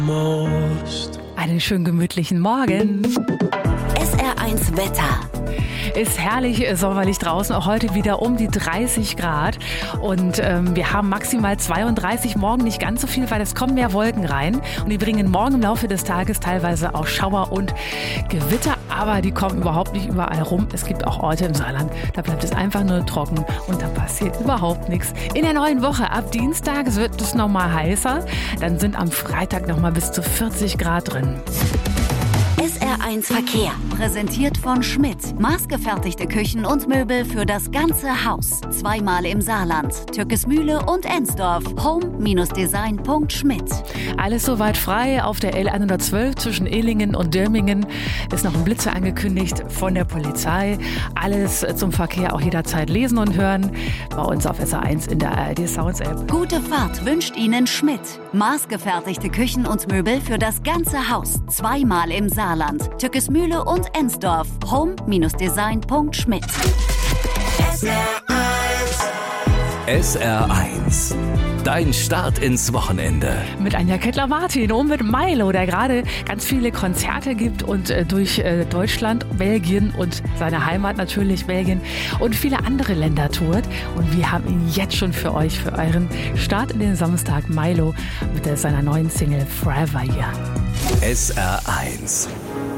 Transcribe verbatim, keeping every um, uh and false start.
Einen schönen gemütlichen Morgen. S R eins Wetter. Ist herrlich sommerlich draußen, auch heute wieder um die dreißig Grad und ähm, wir haben maximal zweiunddreißig, morgen nicht ganz so viel, weil es kommen mehr Wolken rein und die bringen morgen im Laufe des Tages teilweise auch Schauer und Gewitter, aber die kommen überhaupt nicht überall rum. Es gibt auch Orte im Saarland, da bleibt es einfach nur trocken und da passiert überhaupt nichts. In der neuen Woche, ab Dienstag wird es nochmal heißer, dann sind am Freitag nochmal bis zu vierzig Grad drin. S R eins Verkehr, präsentiert von Schmidt. Maßgefertigte Küchen und Möbel für das ganze Haus. Zweimal im Saarland, Türkesmühle und Ensdorf. home Design Punkt schmidt. Alles soweit frei auf der L hundertzwölf zwischen Ehlingen und Dürmingen. Ist noch ein Blitzer angekündigt von der Polizei. Alles zum Verkehr auch jederzeit lesen und hören. Bei uns auf S R eins in der A R D Sounds App. Gute Fahrt wünscht Ihnen Schmidt. Maßgefertigte Küchen und Möbel für das ganze Haus. Zweimal im Saarland. Türkesmühle und Ensdorf. home Design Punkt schmidt. S R eins. Dein Start ins Wochenende. Mit Anja Kettler-Martin und mit Milo, der gerade ganz viele Konzerte gibt und äh, durch äh, Deutschland, Belgien und seine Heimat natürlich Belgien und viele andere Länder tourt. Und wir haben ihn jetzt schon für euch, für euren Start in den Samstag, Milo mit der, seiner neuen Single Forever Young. S R eins.